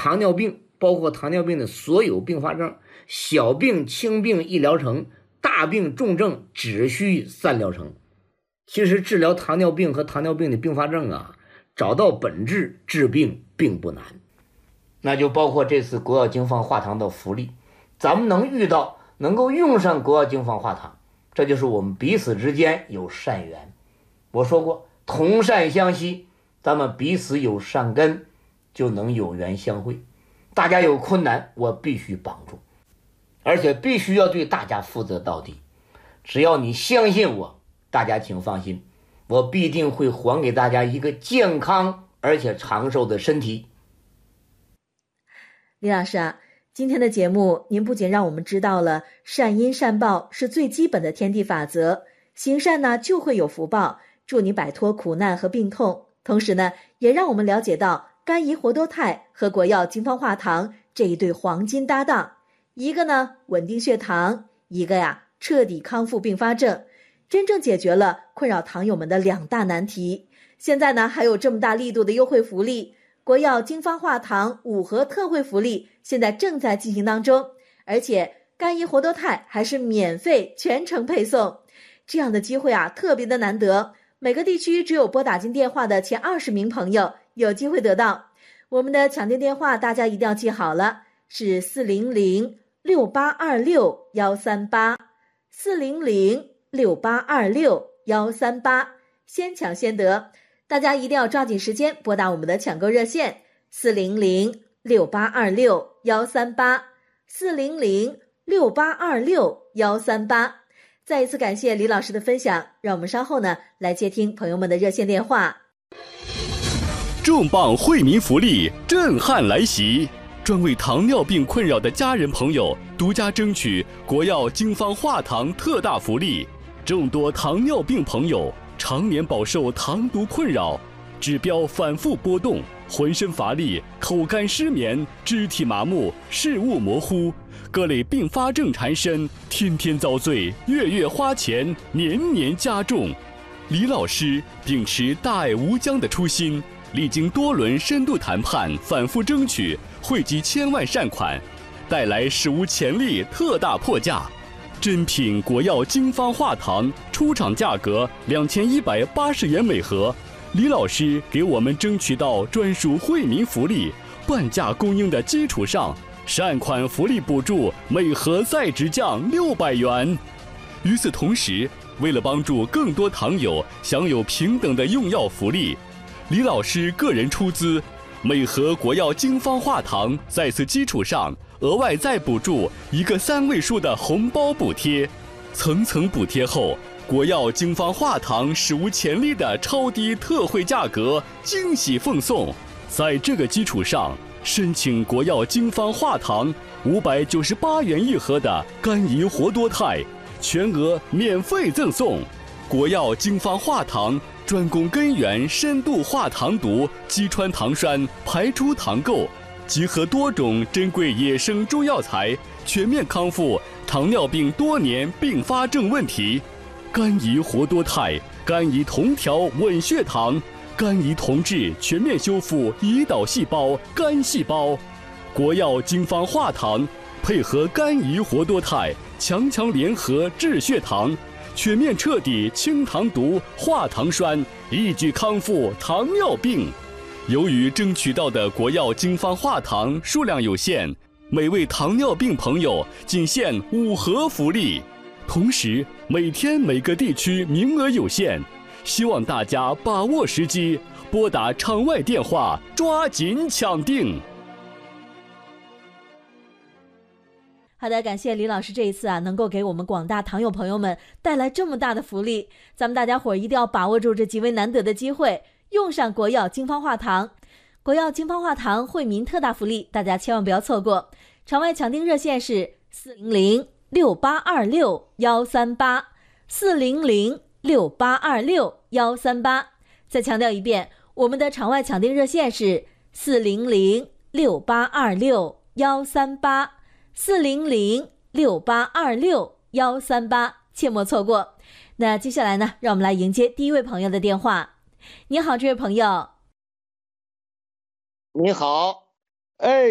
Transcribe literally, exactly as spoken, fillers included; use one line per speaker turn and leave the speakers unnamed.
糖尿病，包括糖尿病的所有并发症，小病轻病一疗程，大病重症只需三疗程。其实治疗糖尿病和糖尿病的并发症啊，找到本质治病并不难。那就包括这次国药精放化糖的福利，咱们能遇到能够用上国药精放化糖，这就是我们彼此之间有善缘。我说过同善相吸，咱们彼此有善根，就能有缘相会。大家有困难我必须帮助，而且必须要对大家负责到底。只要你相信我，大家请放心，我必定会还给大家一个健康而且长寿的身体。
李老师啊，今天的节目您不仅让我们知道了善因善报是最基本的天地法则，行善呢就会有福报，祝你摆脱苦难和病痛，同时呢也让我们了解到甘怡活多肽和国药精方化糖这一对黄金搭档，一个呢稳定血糖，一个呀彻底康复并发症，真正解决了困扰糖友们的两大难题。现在呢还有这么大力度的优惠福利，国药精方化糖五盒特惠福利现在正在进行当中，而且甘怡活多肽还是免费全程配送。这样的机会啊特别的难得，每个地区只有拨打进电话的前二十名朋友有机会得到。我们的抢订电话大家一定要记好了，是四零零六八二六一三八，四零零六八二六一三八，先抢先得。大家一定要抓紧时间拨打我们的抢购热线四零零六八二六一三八，四零零六八二六一三八。再一次感谢李老师的分享，让我们稍后呢来接听朋友们的热线电话。
重磅惠民福利震撼来袭，专为糖尿病困扰的家人朋友独家争取国药精方化糖特大福利。众多糖尿病朋友常年饱受糖毒困扰，指标反复波动，浑身乏力，口干失眠，肢体麻木，视物模糊，各类并发症缠身，天天遭罪，月月花钱，年年加重。李老师秉持大爱无疆的初心，历经多轮深度谈判，反复争取，汇集千万善款，带来史无前例特大破价。珍品国药精方化糖出厂价格两千一百八十元每盒，李老师给我们争取到专属惠民福利，半价供应的基础上，善款福利补助每盒再直降六百元。与此同时，为了帮助更多糖友享有平等的用药福利，李老师个人出资，每盒国药精方化糖在此基础上额外再补助一个三位数的红包补贴，层层补贴后，国药精方化糖史无前例的超低特惠价格惊喜奉送。在这个基础上，申请国药精方化糖五百九十八元一盒的甘怡活多肽，全额免费赠送。国药精方化糖专攻根源深度化糖毒，击穿糖栓，排出糖垢，集合多种珍贵野生中药材，全面康复糖尿病多年并发症问题。甘怡活多肽，甘怡同调稳血糖，甘怡同治全面修复胰岛细胞、肝细胞。国药精方化糖配合甘怡活多肽，强强联合治血糖，全面彻底清糖毒、化糖栓，一举康复糖尿病。由于争取到的国药精方化糖数量有限，每位糖尿病朋友仅限五盒福利，同时每天每个地区名额有限，希望大家把握时机，拨打场外电话，抓紧抢订。
好的，感谢李老师这一次啊，能够给我们广大糖友朋友们带来这么大的福利，咱们大家伙儿一定要把握住这极为难得的机会，用上国药精方化糖。国药精方化糖惠民特大福利，大家千万不要错过。场外抢订热线是四零零六八二六一三八，四零零六八二六一三八。再强调一遍，我们的场外抢订热线是四零零六八二六一三八。四零零六八二六一三八，切莫错过。那接下来呢，让我们来迎接第一位朋友的电话。你好，这位朋友。
你好。
哎，